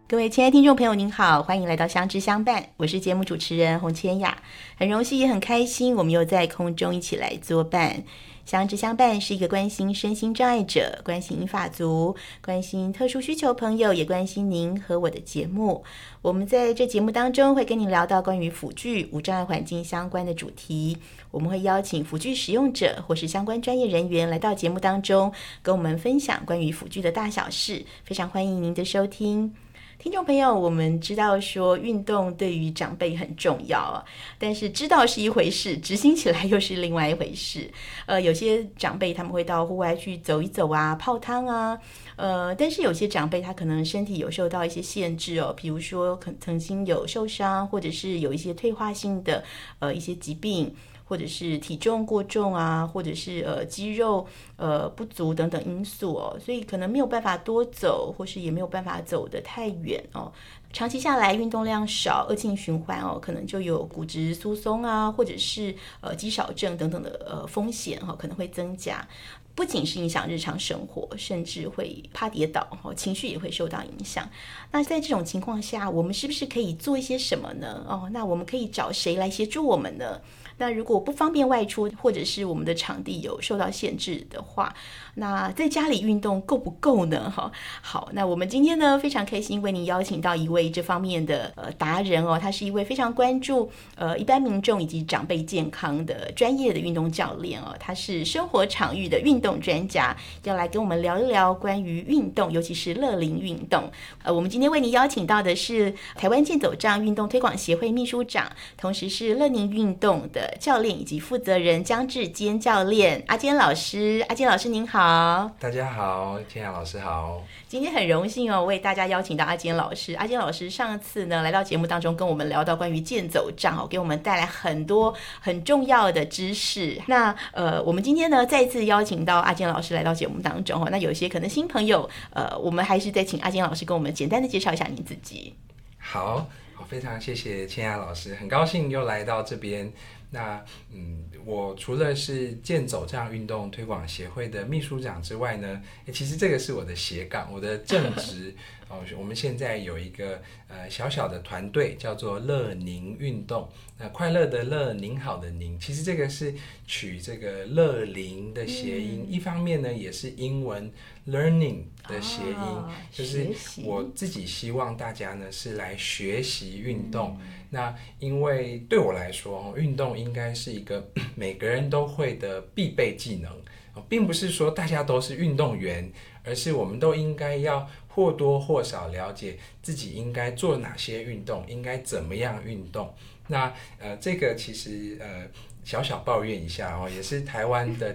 各位亲爱的听众朋友您好，欢迎来到相知相伴，我是节目主持人洪千雅，很荣幸也很开心，我们又在空中一起来作伴。相知相伴是一个关心身心障碍者、关心银发族、关心特殊需求朋友，也关心您和我的节目。我们在这节目当中会跟您聊到关于辅具、无障碍环境相关的主题，我们会邀请辅具使用者或是相关专业人员来到节目当中，跟我们分享关于辅具的大小事，非常欢迎您的收听。听众朋友，我们知道说运动对于长辈很重要啊，但是知道是一回事，执行起来又是另外一回事。有些长辈他们会到户外去走一走啊，泡汤啊，但是有些长辈他可能身体有受到一些限制哦，比如说曾经有受伤，或者是有一些退化性的一些疾病。或者是体重过重啊，或者是肌肉不足等等因素哦，所以可能没有办法多走，或是也没有办法走得太远哦。长期下来运动量少，恶性循环哦，可能就有骨质疏松啊，或者是肌少症等等的风险哈、可能会增加。不仅是影响日常生活，甚至会怕跌倒，情绪也会受到影响。那在这种情况下，我们是不是可以做一些什么呢？那我们可以找谁来协助我们呢？那如果不方便外出，或者是我们的场地有受到限制的话，那在家里运动够不够呢？好，那我们今天呢非常开心为您邀请到一位这方面的达人哦，他是一位非常关注一般民众以及长辈健康的专业的运动教练哦，他是生活场域的运动专家，要来跟我们聊一聊关于运动，尤其是乐龄运动。我们今天为您邀请到的是台湾健走障运动推广协会秘书长，同时是乐龄运动的教练以及负责人江志坚教练，阿坚老师。阿坚老师您好。 大家好，千雅老师好。 今天很荣幸哦，为大家邀请到阿坚老师。阿坚老师上次呢来到节目当中，跟我们聊到关于健走障哦，给我们带来很多很重要的知识。那我们今天呢再次邀请到阿坚老师来到节目当中哦。那有些可能新朋友，我们还是再请阿坚老师跟我们简单的介绍一下您自己。 好，非常谢谢千雅老师，很高兴又来到这边。那我除了是健走障运动推广协会的秘书长之外呢，其实这个是我的斜杠，我的正职我们现在有一个小小的团队叫做乐龄运动，快乐的乐，您好的您，其实这个是取这个乐龄的谐音，一方面呢也是英文 learning 的谐音，就是我自己希望大家呢是来学习运动。那因为对我来说，运动应该是一个每个人都会的必备技能，并不是说大家都是运动员，而是我们都应该要或多或少了解自己应该做哪些运动，应该怎么样运动。那这个其实小小抱怨一下也是台湾的